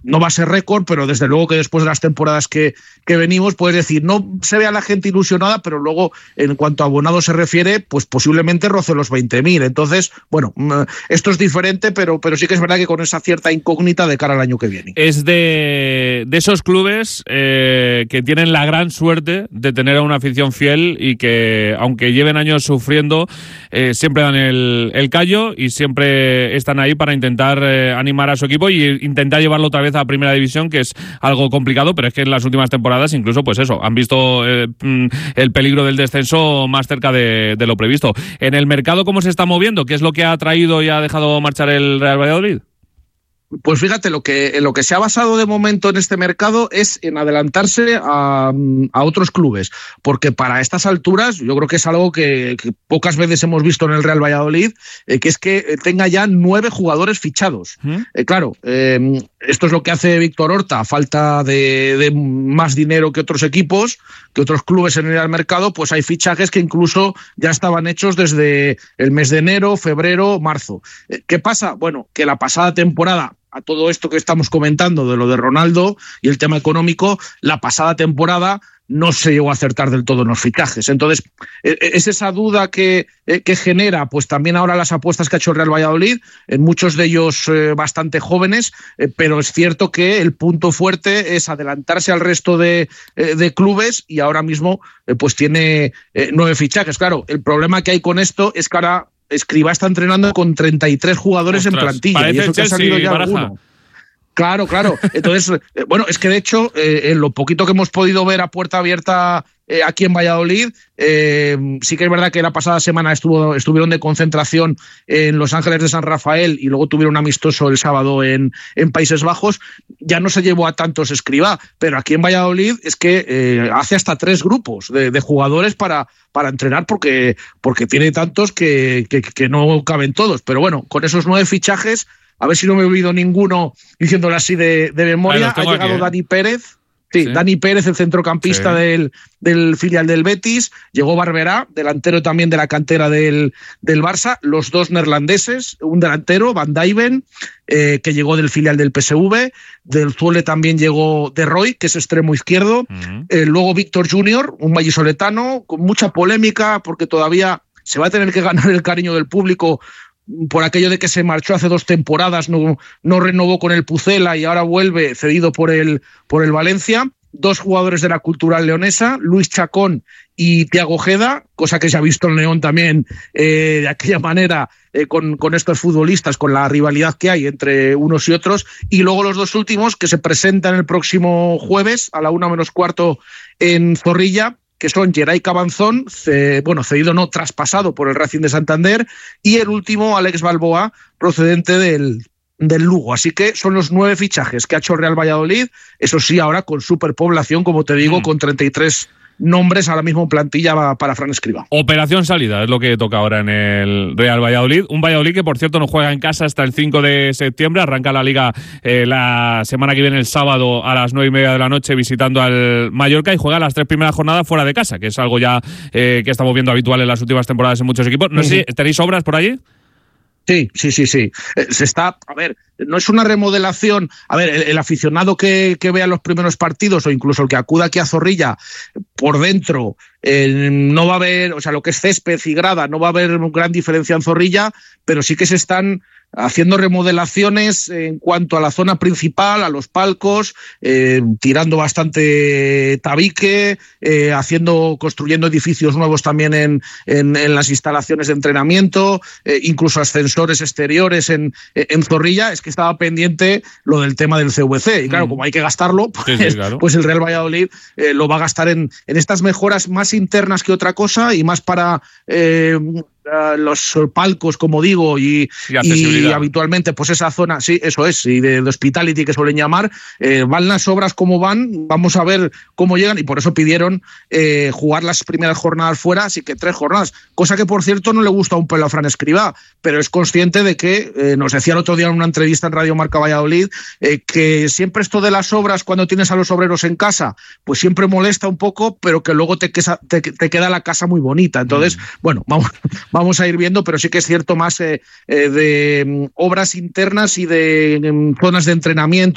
no va a ser récord, pero desde luego que después de las temporadas que venimos, puedes decir, no se ve a la gente ilusionada, pero luego en cuanto a abonados se refiere, pues posiblemente roce los 20.000. Entonces, bueno, esto es diferente, pero sí que es verdad que con esa cierta incógnita de cara al año que viene. Es de esos clubes que tienen la gran suerte de tener a una afición fiel y que, aunque lleven años sufriendo, siempre dan el callo y siempre están ahí para intentar animar a su equipo y intentar llevarlo otra vez a Primera División, que es algo complicado, pero es que en las últimas temporadas incluso, pues eso, han visto el peligro del descenso más cerca de lo previsto. En el mercado, ¿cómo se está moviendo? ¿Qué es lo que ha traído y ha dejado marchar el Real Valladolid? Pues fíjate, lo que se ha basado de momento en este mercado es en adelantarse a otros clubes, porque para estas alturas yo creo que es algo que pocas veces hemos visto en el Real Valladolid, que es que tenga ya 9 jugadores fichados. Claro, esto es lo que hace Víctor Horta, a falta de más dinero que otros equipos, que otros clubes en el mercado, pues hay fichajes que incluso ya estaban hechos desde el mes de enero, febrero, marzo. ¿Qué pasa? Bueno, que la pasada temporada, a todo esto que estamos comentando de lo de Ronaldo y el tema económico, la pasada temporada no se llegó a acertar del todo en los fichajes. Entonces, es esa duda que genera pues también ahora las apuestas que ha hecho el Real Valladolid, en muchos de ellos bastante jóvenes, pero es cierto que el punto fuerte es adelantarse al resto de clubes y ahora mismo pues tiene 9 fichajes. Claro, el problema que hay con esto es que ahora Escribá está entrenando con 33 jugadores en plantilla. Y eso que ha salido ya alguno. Claro. Entonces, bueno, es que de hecho, en lo poquito que hemos podido ver a puerta abierta aquí en Valladolid, sí que es verdad que la pasada semana estuvieron de concentración en Los Ángeles de San Rafael y luego tuvieron un amistoso el sábado en Países Bajos. Ya no se llevó a tantos Escribá, pero aquí en Valladolid es que hace hasta 3 grupos de jugadores para entrenar porque tiene tantos que no caben todos. Pero bueno, con esos 9 fichajes, a ver si no me he olvidado ninguno diciéndolo así de memoria, ha llegado aquí, Dani Pérez. Sí, Dani Pérez, el centrocampista del filial del Betis. Llegó Barberá, delantero también de la cantera del Barça. Los 2 neerlandeses, un delantero, Van Dijven, que llegó del filial del PSV. Del Zwolle también llegó De Roy, que es extremo izquierdo. Luego Víctor Junior, un vallisoletano, con mucha polémica, porque todavía se va a tener que ganar el cariño del público por aquello de que se marchó hace 2 temporadas, no renovó con el Pucela y ahora vuelve cedido por el Valencia. 2 jugadores de la Cultural leonesa, Luis Chacón y Thiago Ojeda, cosa que se ha visto en León también de aquella manera con estos futbolistas, con la rivalidad que hay entre unos y otros. Y luego los 2 últimos que se presentan el próximo jueves a la 1:15 en Zorrilla, que son Geray Cabanzón, cedido no, traspasado por el Racing de Santander, y el último, Alex Balboa, procedente del Lugo. Así que son los 9 fichajes que ha hecho el Real Valladolid, eso sí, ahora con superpoblación, como te digo, con 33 nombres ahora mismo en plantilla para Fran Escribá. Operación salida es lo que toca ahora en el Real Valladolid. Un Valladolid que, por cierto, no juega en casa hasta el 5 de septiembre. Arranca la Liga la semana que viene, el sábado, a las 9:30 de la noche, visitando al Mallorca, y juega las 3 primeras jornadas fuera de casa, que es algo ya que estamos viendo habitual en las últimas temporadas en muchos equipos. No sé si tenéis obras por allí. Sí. Se está, a ver, no es una remodelación. A ver, el aficionado que vea los primeros partidos o incluso el que acuda aquí a Zorrilla, por dentro no va a haber, o sea, lo que es césped y grada, no va a haber gran diferencia en Zorrilla, pero sí que se están haciendo remodelaciones en cuanto a la zona principal, a los palcos, tirando bastante tabique, construyendo edificios nuevos también en las instalaciones de entrenamiento, incluso ascensores exteriores en Zorrilla. Es que estaba pendiente lo del tema del CVC, y claro, como hay que gastarlo, pues, claro, pues el Real Valladolid lo va a gastar en estas mejoras más internas que otra cosa, y más para los palcos, como digo, y habitualmente pues esa zona, sí, eso es, y de hospitality, que suelen llamar. Van las obras como van, vamos a ver cómo llegan, y por eso pidieron jugar las primeras jornadas fuera, así que 3 jornadas, cosa que por cierto no le gusta un pelo a Fran Escribá, pero es consciente de que, nos decía el otro día en una entrevista en Radio Marca Valladolid, que siempre esto de las obras, cuando tienes a los obreros en casa, pues siempre molesta un poco, pero que luego te queda la casa muy bonita. Entonces, bueno, vamos a ir viendo, pero sí que es cierto más de obras internas y de zonas de entrenamiento